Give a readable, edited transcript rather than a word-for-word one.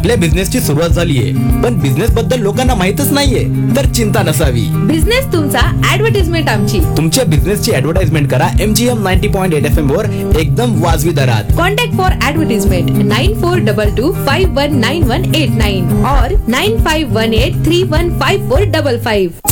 आपल्या बिझनेसची सुरुवात झालीये पण बिझनेस बद्दल लोकांना माहितच नाहीये, तर चिंता नसावी. बिझनेस तुमचा, ऍडव्हर्टाइजमेंट आमची. तुमच्या बिझनेसची ऍडव्हर्टाइजमेंट करा MGM 90.8 FM वर एकदम वाजवी दरात. Contact for advertisement 9422519189 or 9518315455.